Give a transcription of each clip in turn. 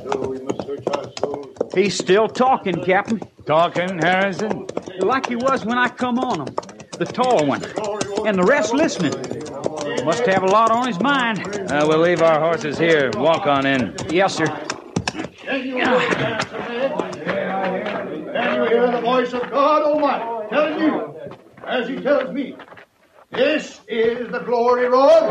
So we must search our souls. He's still talking, Captain. Talking, Harrison? Like he was when I come on him. The tall one. And the rest listening. Must have a lot on his mind. We'll leave our horses here. Walk on in. Yes, sir. Can you hear the voice of God Almighty telling you, as he tells me, this is the glory road?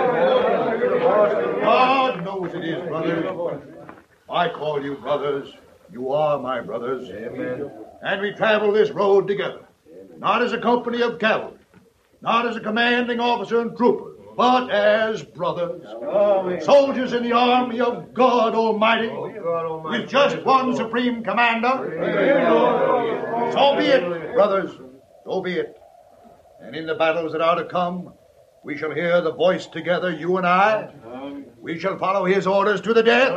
God knows it is, brothers. I call you brothers. You are my brothers. Amen. And we travel this road together. Not as a company of cavalry. Not as a commanding officer and trooper. But as brothers. Soldiers in the army of God Almighty. With just one supreme commander. So be it, brothers. So be it. And in the battles that are to come, we shall hear the voice together, you and I. We shall follow his orders to the death.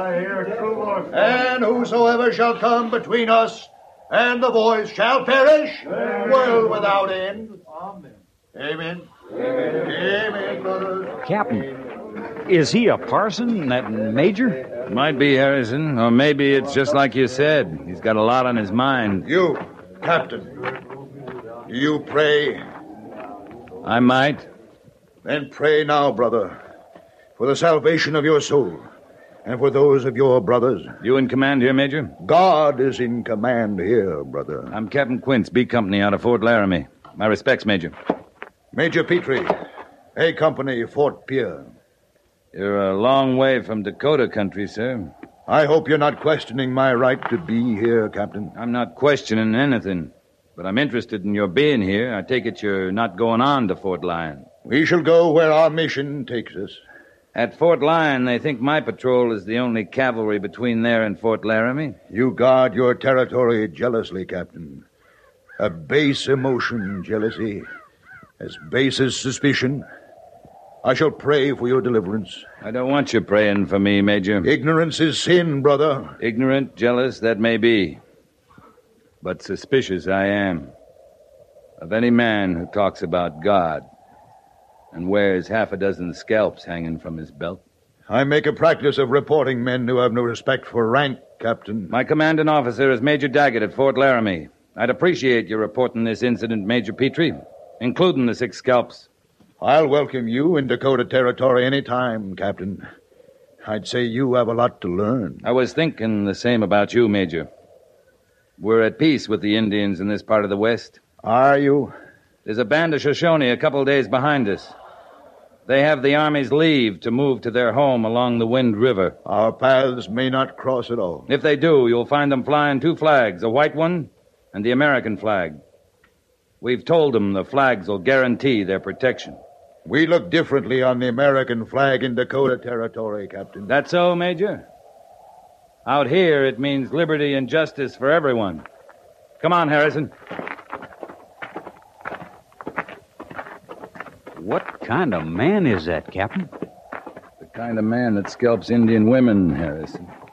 And whosoever shall come between us and the voice shall perish, world without end. Amen. Amen, brothers. Captain, is he a parson, that major? Might be, Harrison. Or maybe it's just like you said. He's got a lot on his mind. You, Captain, do you pray? I might. Then pray now, brother, for the salvation of your soul and for those of your brothers. You in command here, Major? God is in command here, brother. I'm Captain Quince, B Company out of Fort Laramie. My respects, Major. Major Petrie, A Company, Fort Pierre. You're a long way from Dakota country, sir. I hope you're not questioning my right to be here, Captain. I'm not questioning anything, but I'm interested in your being here. I take it you're not going on to Fort Lyon. We shall go where our mission takes us. At Fort Lyon, they think my patrol is the only cavalry between there and Fort Laramie. You guard your territory jealously, Captain. A base emotion, jealousy. As base as suspicion. I shall pray for your deliverance. I don't want you praying for me, Major. Ignorance is sin, brother. Ignorant, jealous, that may be. But suspicious I am. Of any man who talks about God and wears half a dozen scalps hanging from his belt. I make a practice of reporting men who have no respect for rank, Captain. My commanding officer is Major Daggett at Fort Laramie. I'd appreciate your reporting this incident, Major Petrie, including the 6 scalps. I'll welcome you in Dakota Territory any time, Captain. I'd say you have a lot to learn. I was thinking the same about you, Major. We're at peace with the Indians in this part of the West. Are you? There's a band of Shoshone a couple days behind us. They have the Army's leave to move to their home along the Wind River. Our paths may not cross at all. If they do, you'll find them flying 2 flags, a white one and the American flag. We've told them the flags will guarantee their protection. We look differently on the American flag in Dakota Territory, Captain. That so, Major? Out here, it means liberty and justice for everyone. Come on, Harrison. What kind of man is that, Captain? The kind of man that scalps Indian women, Harrison.